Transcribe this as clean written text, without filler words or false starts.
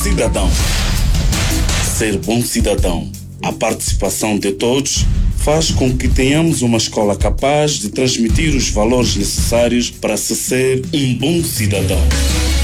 cidadão. Ser bom cidadão. A participação de todos faz com que tenhamos uma escola capaz de transmitir os valores necessários para se ser um bom cidadão.